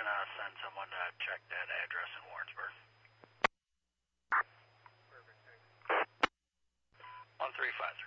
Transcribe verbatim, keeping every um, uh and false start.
uh, send someone to check that address in Warrensburg. one three five